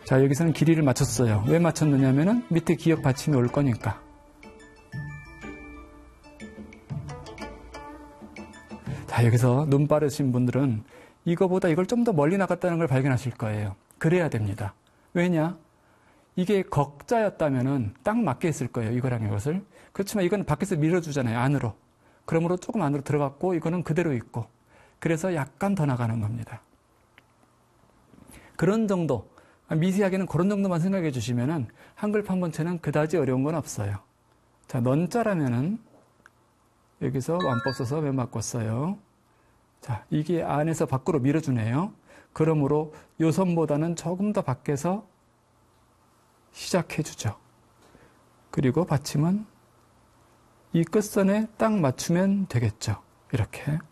자, 여기서는 길이를 맞췄어요. 왜 맞췄느냐면은 밑에 기역 받침이 올 거니까. 자, 여기서 눈 빠르신 분들은 이거보다 이걸 좀 더 멀리 나갔다는 걸 발견하실 거예요. 그래야 됩니다. 왜냐? 이게 곡자였다면은 딱 맞게 했을 거예요. 이거랑 이것을. 그렇지만 이건 밖에서 밀어주잖아요. 안으로. 그러므로 조금 안으로 들어갔고 이거는 그대로 있고. 그래서 약간 더 나가는 겁니다. 그런 정도, 미세하게는 그런 정도만 생각해 주시면은 한글판 본체는 그다지 어려운 건 없어요. 자, 넌자라면은 여기서 완법 써서 맨 바꿨어요. 자, 이게 안에서 밖으로 밀어주네요. 그러므로 요 선보다는 조금 더 밖에서 시작해 주죠. 그리고 받침은 이 끝선에 딱 맞추면 되겠죠. 이렇게.